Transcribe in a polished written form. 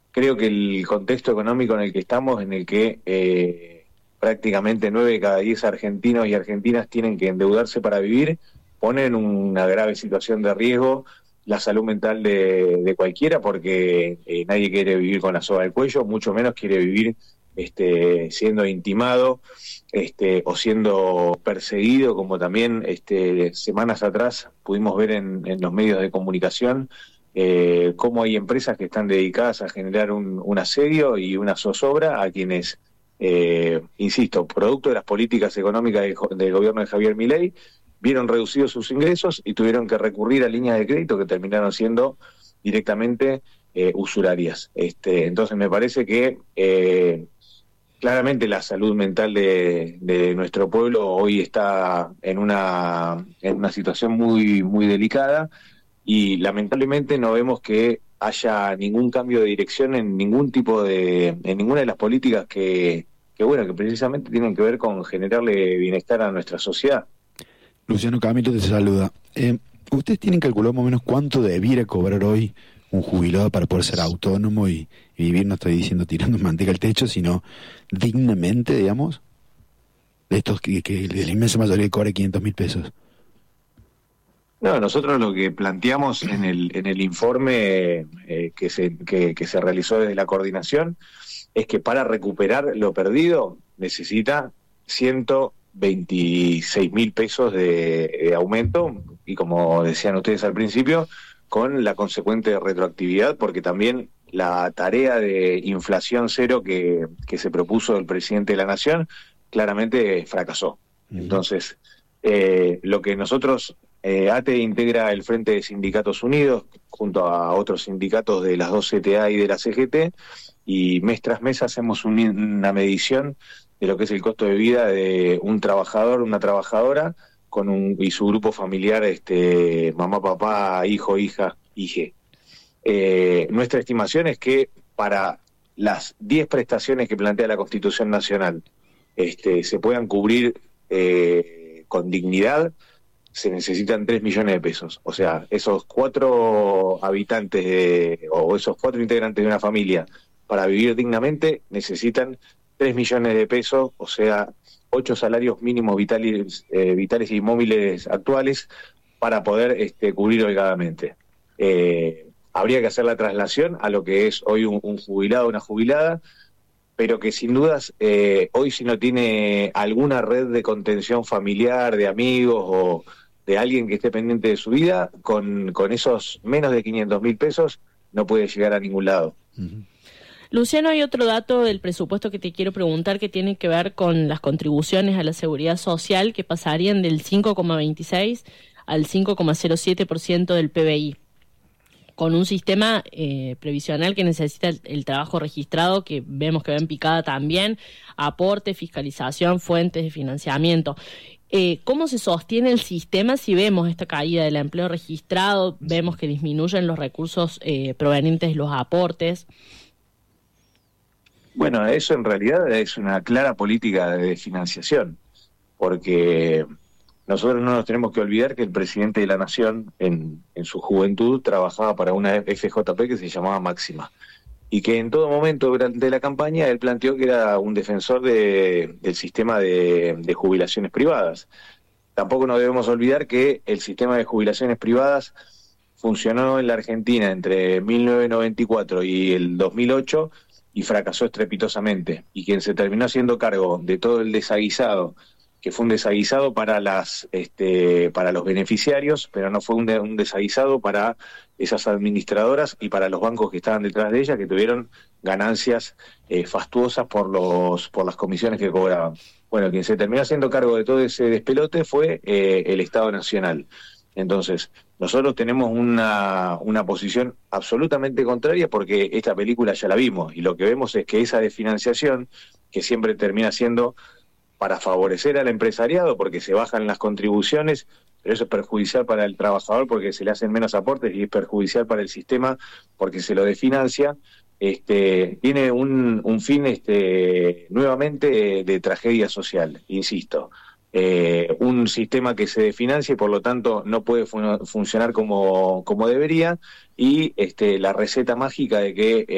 creo que el contexto económico en el que estamos, en el que prácticamente 9 de cada 10 argentinos y argentinas tienen que endeudarse para vivir, pone en una grave situación de riesgo la salud mental de cualquiera, porque nadie quiere vivir con la soga al cuello, mucho menos quiere vivir siendo intimado o siendo perseguido, como también semanas atrás pudimos ver en los medios de comunicación, cómo hay empresas que están dedicadas a generar un asedio y una zozobra a quienes, insisto, producto de las políticas económicas del gobierno de Javier Milei, vieron reducidos sus ingresos y tuvieron que recurrir a líneas de crédito que terminaron siendo directamente usurarias. Entonces me parece que claramente la salud mental de nuestro pueblo hoy está en una situación muy, muy delicada, y lamentablemente no vemos que haya ningún cambio de dirección en en ninguna de las políticas que precisamente tienen que ver con generarle bienestar a nuestra sociedad. Luciano Camilo te saluda. ¿Ustedes tienen calculado más o menos cuánto debiera cobrar hoy un jubilado para poder ser autónomo y vivir, no estoy diciendo tirando manteca al techo, sino dignamente, digamos? De estos que de la inmensa mayoría cobra 500.000 pesos. No, nosotros lo que planteamos en el informe que se realizó desde la coordinación es que para recuperar lo perdido necesita 126.000 pesos de aumento, y como decían ustedes al principio, con la consecuente retroactividad, porque también la tarea de inflación cero que se propuso el presidente de la Nación claramente fracasó. Entonces, lo que nosotros, ATE integra el Frente de Sindicatos Unidos junto a otros sindicatos de las dos CTA y de la CGT, y mes tras mes hacemos una medición de lo que es el costo de vida de un trabajador, una trabajadora, y su grupo familiar, mamá, papá, hijo, hija, hije. Nuestra estimación es que para las 10 prestaciones que plantea la Constitución Nacional se puedan cubrir con dignidad, se necesitan 3 millones de pesos. O sea, esos 4 habitantes o esos 4 integrantes de una familia para vivir dignamente necesitan 3 millones de pesos, o sea, 8 salarios mínimos vitales y móviles actuales para poder cubrir holgadamente. Habría que hacer la traslación a lo que es hoy un jubilado o una jubilada, pero que sin dudas hoy, si no tiene alguna red de contención familiar, de amigos o de alguien que esté pendiente de su vida, con esos menos de 500.000 pesos no puede llegar a ningún lado. Uh-huh. Luciano, hay otro dato del presupuesto que te quiero preguntar que tiene que ver con las contribuciones a la seguridad social, que pasarían del 5,26 al 5,07% del PBI, con un sistema previsional que necesita el trabajo registrado, que vemos que va en picada también, aporte, fiscalización, fuentes de financiamiento. ¿Cómo se sostiene el sistema si vemos esta caída del empleo registrado, vemos que disminuyen los recursos provenientes de los aportes? Bueno, eso en realidad es una clara política de financiación, porque nosotros no nos tenemos que olvidar que el presidente de la Nación en su juventud trabajaba para una FJP que se llamaba Máxima, y que en todo momento durante la campaña él planteó que era un defensor del sistema de jubilaciones privadas. Tampoco nos debemos olvidar que el sistema de jubilaciones privadas funcionó en la Argentina entre 1994 y el 2008 y fracasó estrepitosamente, y quien se terminó haciendo cargo de todo el desaguisado, que fue un desaguisado para los beneficiarios, pero no fue un desaguisado para esas administradoras y para los bancos que estaban detrás de ellas, que tuvieron ganancias fastuosas por las comisiones que cobraban. Bueno, quien se terminó haciendo cargo de todo ese despelote fue el Estado Nacional. Entonces, nosotros tenemos una posición absolutamente contraria, porque esta película ya la vimos, y lo que vemos es que esa desfinanciación, que siempre termina siendo para favorecer al empresariado porque se bajan las contribuciones, pero eso es perjudicial para el trabajador porque se le hacen menos aportes, y es perjudicial para el sistema porque se lo desfinancia, tiene un fin nuevamente de tragedia social, insisto. Un sistema que se desfinancia y por lo tanto no puede funcionar como debería, y la receta mágica de que